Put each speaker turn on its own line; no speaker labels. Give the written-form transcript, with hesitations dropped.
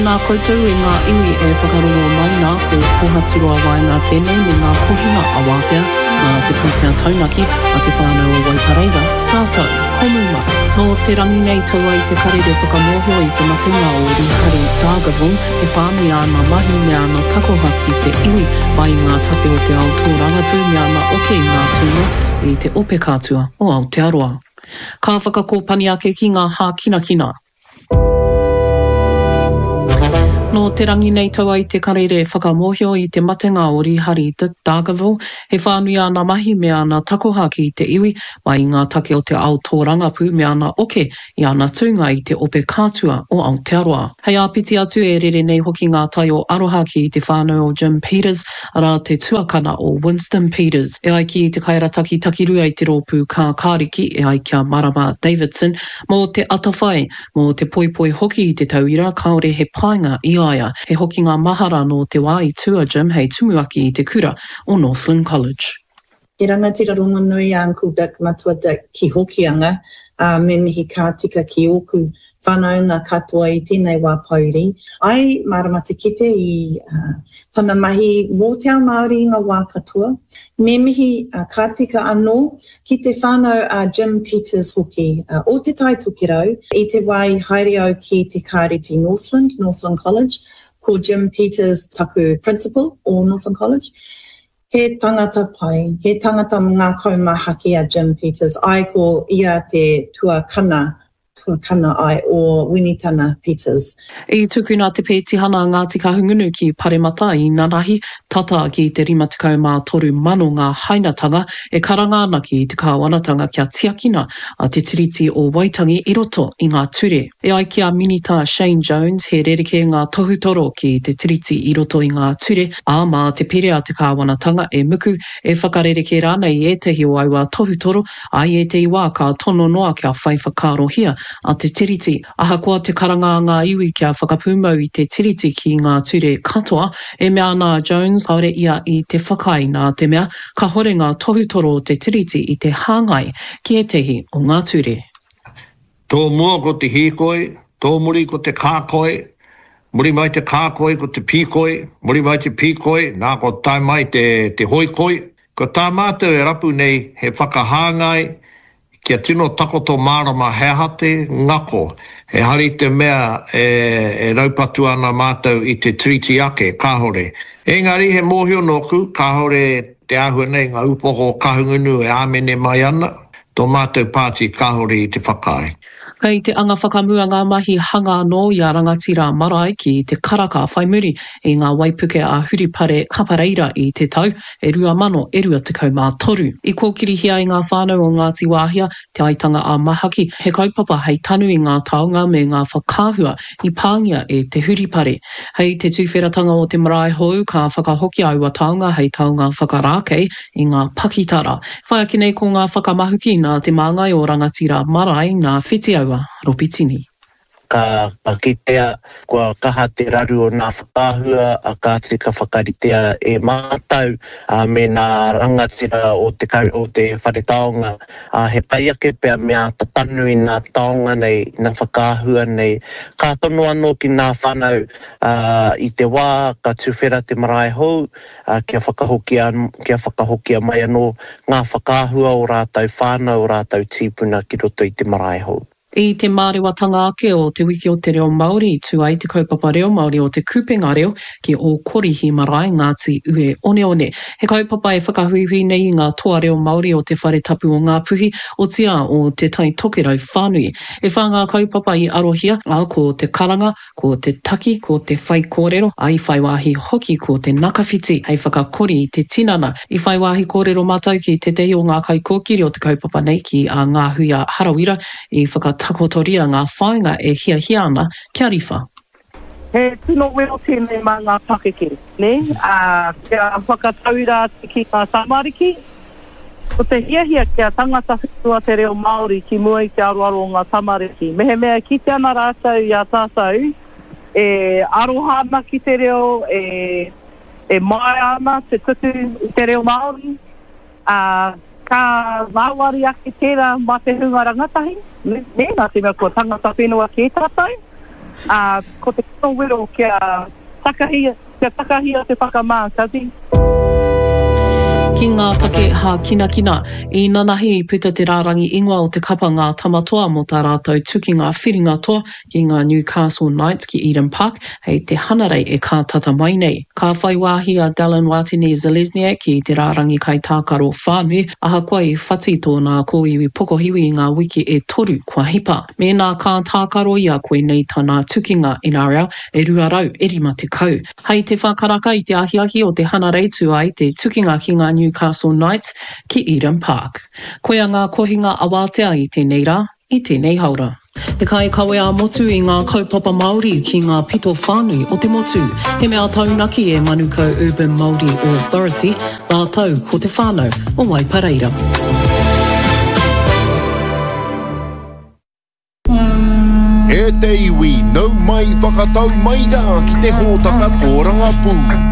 Tēnā koutou e ngā iwi e whakarongo mai nā ko pohaturua wai ngā tēnei me ngā kohina a wātea, ngā te pūtea taunaki a te whānau o Waipareira. Tātou, komuma, no te rangi nei taua i te karere whakamohio i te matenga o Rihari Dagavung, e whānui ana mahi me ana takohaki te iwi mai ngā take o te Aotearoa pū me ana oke i ngā tūna i te ope kātua o Aotearoa. Ka whakakōpani ake ki ngā hākinakina. No te rangi nei taua i te karere whakamohio i te matenga o Rihari Dagavung, he whānui ana mahi me ana takohaki i te iwi mai ngā take o te Aotearoa me ana oke i ana tūnga i te ope kātua o Aotearoa. Hei āpiti atu e rere nei hoki ngā tai o arohaki i te whānau o Jim Peters, ara te tuakana o Winston Peters. E ai ki i te kairataki takirua i te rōpū kā kāriki e ai kia Marama Davidson, mō te atawhai, mō te poipoi hoki i te tauira, kaore he painga i he hoki ngā mahara no te wā i tua Jim hei tumuaki i te kura o Northland College.
I rangatira rongo nui a Uncle Dick, matua Dick ki hokianga, me mihi kā tika ki oku whanau ngā katoa i tēnei wā pauri. Ai marama te kite i tana mahi mō te ao Māori i ngā wā katoa. Me mihi kā tika anō ki te whanau Jim Peters hoki o te tai tukirau i te wai haere au ki te kāreti Northland College, ko Jim Peters taku principal o Northland College. He tangata pai, he tangata ngā kaumahaki a Jim Peters, ai ko ia te tuakana ai o Winitana Peters.
I tukuna te pētihana Ngāti Kahungunu ki Paremata i Nanahi, tata ki te 53 mano ngā hainatanga e karangānaki i te kāwanatanga kia tiakina a te tiriti o Waitangi i roto i ngā ture. E ai kia Minita Shane Jones he rereke ngā tohutoro ki te tiriti i roto i ngā ture, a mā te pere a te kāwanatanga e muku e whakarereke rānei e tehi o aiwa tohutoro, ai e te iwā ka tono noa kia whai whakarohia a te tiriti. Ahakoa te karanga ngā iwi kia whakapūmau i te tiriti ki ngā ture katoa, e mea nā Jones haere ia i te whakai nā te mea, ka hore ngā tohutoro o te tiriti i te hāngai ki e tehi o ngā ture.
Tō mua ko te hīkoi, tō muri ko te kākoi, muri mai te kākoi ko te pīkoi, muri mai te pīkoi, nā ko tai mai te hoikoi. Ko tā mātou e rapu nei he whakahāngai, kia tino takoto mārama hehate ngako, he hari te mea e raupatu ana mātou i te treaty ake, kāhore. Engari he mōhio noku, kāhore te ahua nei ngā upoko kahungunu e āmene mai ana, tō mātou pāti kāhore i te whakai.
Kei te anga whakamua ngā mahi hanga anō i a rangatira marae ki te karaka whai muri i ngā waipuke a Huripare Kapareira i te tau e 2023. I kōkirihia i ngā whānau o Ngāti Wāhia, te aitanga a Mahaki, he kaupapa hei tanu i ngā taonga me ngā whakāhua i pāngia e te Huripare. Hei te tūwheratanga o te marae hou ka whakahoki aua taonga hei taonga whakarākei i ngā pakitara. Whai ake nei ko ngā whakamahuki nā te māngai o rangatira marae nā whiti aua Ropitini.
Ka pakitea kua kaha te raru o nā whakāhua a ka tika whakaritea e mātau me nā rangatira o te wharetaonga. He pai ake pia mea tatanu i nā taonga nei, nā whakāhua nei. Ka tono anō ki nā whanau i te wā, ka tūwhera te marae hou, kia whakahokia mai anō ngā whakāhua o rātau whānau o rātau tīpuna ki roto i te marae hou.
I te mārewatanga ake o te wiki o te reo Māori i tū ai te kaupapa reo Māori o te kupenga reo ki o korihi marae Ngāti Ue Oneone. He kaupapa e whakahuihui nei i ngā toa reo Māori o te whare tapu o ngā puhi o tia o te tai tokerau whānui. E whā ngā kaupapa i arohia a ko te karanga, ko te taki, ko te whai kōrero, ai whai wāhi hoki ko te nakawhiti, hei whakakori i te tinana. I whai wāhi kōrero mātau ki te tehi o ngā kai kōkiri o te kaupapa nei ki a ngā huia harawira i whakatakotoria ngā whainga e hia ana kia riwha.
He tino weo tēnei mā ngā pakeke, ne? Kia whakatauira ki ngā samariki. Ko te hia kia tangata whitua te reo Māori ki mua i te aroaro o ngā samariki. Mehe mea ki te ana rātau i a tātou, e arohana ki te reo, e mai ana te tutu i te reo Māori. Ka ngāwari ake tērā mā te hunga rangatahi. Ne, nā te mea kua tangata whenua ki tātou. Ko te kino wero kia takahia te whakamātati.
Ki ngā take ha kina, I nanahi puta te rārangi ingoa o te kapa ngā tamatoa mo tā rātou tuki ngā whiringa toa ki ngā Newcastle Knights ki Eden Park, hei te hanarei e kā tata mai nei. Ka whai wāhi a Dallin Watene-Zelezniak ki te rārangi kai tākaro whānui, aha koe I whati tōna kōiwi pokohiwi I ngā wiki e toru kua hipa. Me nā kā tākaro I a koe nei tāna tukinga NRL e ruarau erima te kau. Hei te whakaraka I te ahiahi o te hanarei tu ai te tukinga ki ngā Newcastle Knights ki Eden Park. Koe a ngā kohinga awatea I tēnei rā, I tēnei haura. Te kai kawe a motu I ngā kaupapa Māori ki ngā pito whānui o te motu. He mea taunaki e Manukau Urban Māori Authority, nā tau ko te whānau o Waipareira.
E te iwi, nau mai whakatau mai rā ki te hōtaka tō Rangapū.